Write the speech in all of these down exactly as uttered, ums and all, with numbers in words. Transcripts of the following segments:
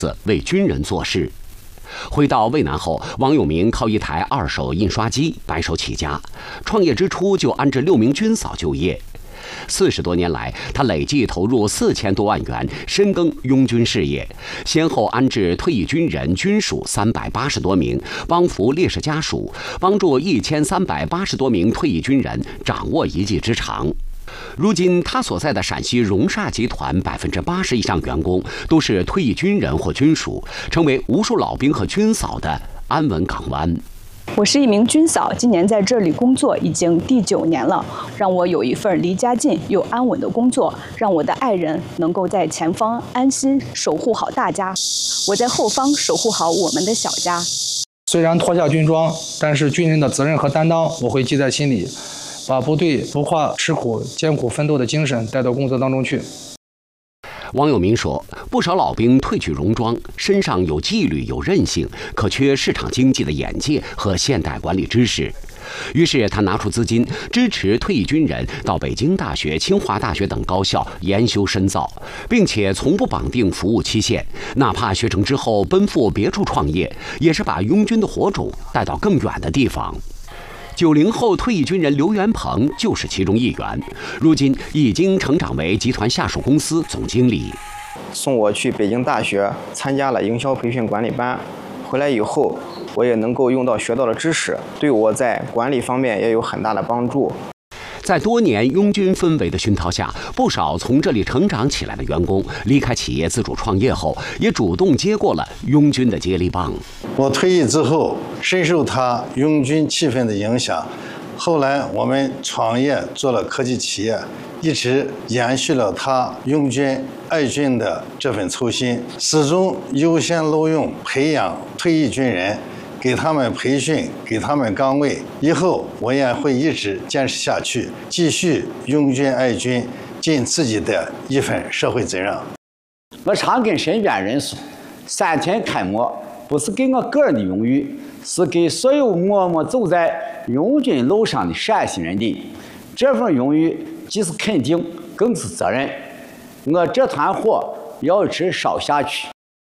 为军人做事。回到渭南后，王永明靠一台二手印刷机白手起家，创业之初就安置六名军嫂就业。四十多年来，他累计投入四千多万元，深耕拥军事业，先后安置退役军人、军属三百八十多名，帮扶烈士家属，帮助一千三百八十多名退役军人掌握一技之长。如今，他所在的陕西荣煞集团百分之八十以上员工都是退役军人或军属，成为无数老兵和军嫂的安稳港湾。 我是一名军嫂，今年在这里工作已经第九年了，让我有一份离家近又安稳的工作，让我的爱人能够在前方安心守护好大家，我在后方守护好我们的小家。 虽然脱下军装，但是军人的责任和担当我会记在心里，把部队不怕吃苦、艰苦奋斗的精神带到工作当中去。 王永明说，不少老兵褪去戎装，身上有纪律、有韧性，可缺市场经济的眼界和现代管理知识。于是他拿出资金支持退役军人到北京大学、清华大学等高校研修深造，并且从不绑定服务期限，哪怕学成之后奔赴别处创业，也是把拥军的火种带到更远的地方。九零后退役军人刘元鹏就是其中一员，如今已经成长为集团下属公司总经理。 送我去北京大学参加了营销培训管理班，回来以后我也能够用到学到的知识，对我在管理方面也有很大的帮助。 在多年拥军氛围的熏陶下，不少从这里成长起来的员工离开企业自主创业后，也主动接过了拥军的接力棒。 我退役之后，深受他拥军气氛的影响，后来我们创业做了科技企业，一直延续了他拥军爱军的这份初心，始终优先录用培养退役军人，给他们培训，给他们岗位。以后我也会一直坚持下去，继续拥军爱军，尽自己的一份社会责任。 我常跟身边人说，三天开幕不是给我个人的荣誉，是给所有默默走在拥军路上的陕西人的。这份荣誉既是肯定，更是责任。我这团火要一直烧下去。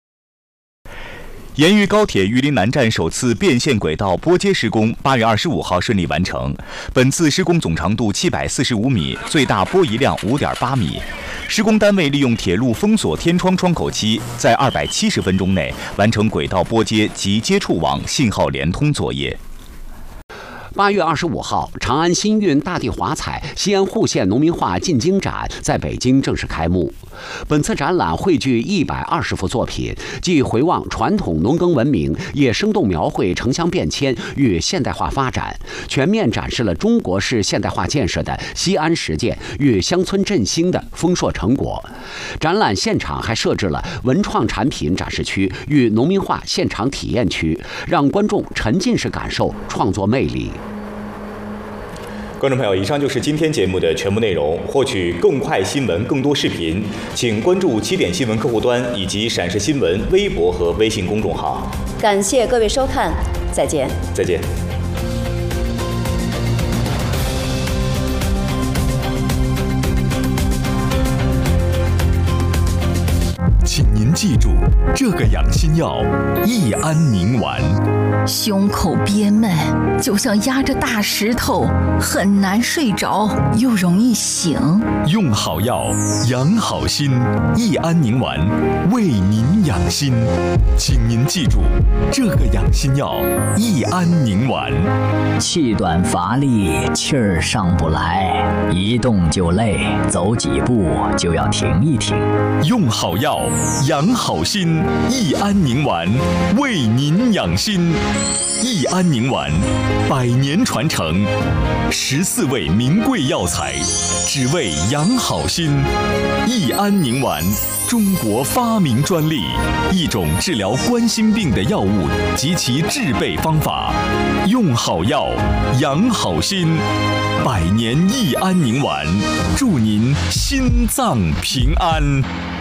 盐渝高铁榆林南站首次变线轨道拨接施工八月二十五号顺利完成。本次施工总长度七百四十五米，最大拨移量五点八米。施工单位利用铁路封锁天窗窗口期，在二百七十分钟内完成轨道拨接及接触网信号联通作业。 八月二十五号，长安新韵大地华彩西安户县农民画进京展在北京正式开幕。本次展览汇聚一百二十幅作品，既回望传统农耕文明，也生动描绘城乡变迁与现代化发展，全面展示了中国式现代化建设的西安实践与乡村振兴的丰硕成果。展览现场还设置了文创产品展示区与农民画现场体验区，让观众沉浸式感受创作魅力。 观众朋友，以上就是今天节目的全部内容。获取更快新闻、更多视频，请关注起点新闻客户端以及陕视新闻微博和微信公众号。 感谢各位收看，再见。 再见。 请您记住，这个养心药益安宁丸。 胸口憋闷，就像压着大石头，很难睡着，又容易醒。 用好药，养好心。益安宁丸为您养心，请您记住，这个养心药益安宁丸。 气短乏力，气儿上不来，一动就累，走几步就要停一停。 用好药，养好心。益安宁丸为您养心。益安宁丸，百年传承，十四味名贵药材，只为养好心。益安宁丸，中国发明专利，一种治疗冠心病的药物及其制备方法。用好药，养好心。百年益安宁丸，祝您心脏平安。